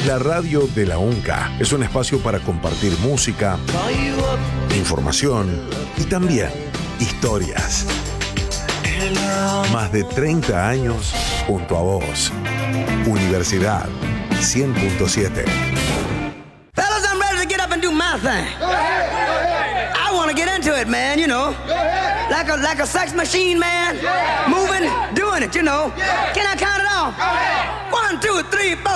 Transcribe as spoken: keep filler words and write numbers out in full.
La radio de la UNCA es un espacio para compartir música, información y también historias. Más de treinta años junto a vos. Universidad cien punto siete. Fellas, I'm ready to get up and do my thing. I want to get into it, man, you know. Like a like a sex machine, man. Moving, doing it, you know. Can I count it off? One, two, three, four.